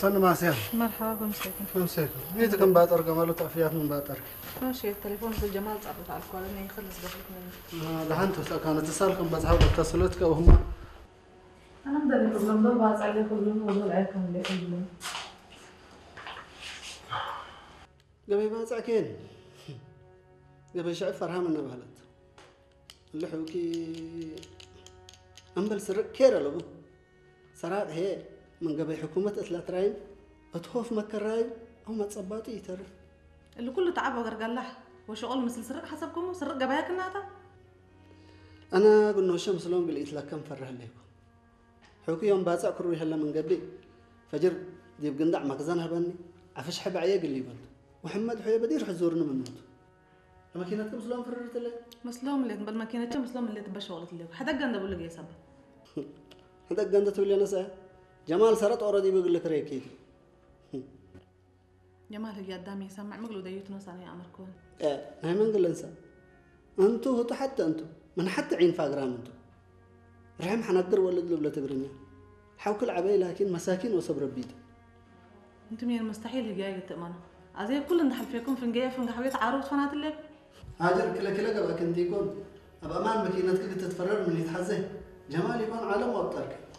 صلنا مع سير. مرحبا مساكن. مساكن. نيت كم باطر قمالو تعفيات من باطر. ماشي التليفون في الجمال صعبت على الكل انه يخلص قبلك مني. لحنتو كانت اتصالكم بس حاول اتصلتك وهم انا مدري كلهم دول باص عليه كلهم ودول عليكم اللي كلهم. قبل باص عكين. قبل شعب فرها من بهلت. اللي حوكي أمبل سرق كير لبو. سراد هي من قبل حكومة إثلاث رايم أتخوف مكة رايم أو ما تصباتي ترى. اللي كله تعب وقرق الله وشغل مثل سرق حسبكم وسرق قبايا كناتا. أنا قلنا الشمس لون قلت لك كم فرح لكم. حوكي يوم باص كروي هلا من قبل فجر ديب قندع مخزنها بني عفش حب عيق اللي بلد محمد حوي بدير حزورنا من موت. ماكينتكم مسلوم فررت له مسلوم اللي تبل ماكينتك مسلوم اللي تبى شغلت له حدا قنده بقول لك يا سبا حدا قنده تقول لي انا سا جمال سرت اوريدي بيقول لك ريكي جمال هي قدامي يسمع مقلو ديوتنا ثانيه امركم هاي من قال انسى انتو حتى انتو من حتى عين فاقرام انتو رحم حنقدر ولد له بلا تقرنيا حاوكل عباي لكن مساكين وصبر بيته انتم من المستحيل هي جايه تامنوا عزي كل ندحل فيكم فنجيه فنجحويه عروض فنات اللي هاجر كلا قبا كنت يكون ابا مان ماكينتك تتفرر من يتحزه جمال يكون عالم وابطالك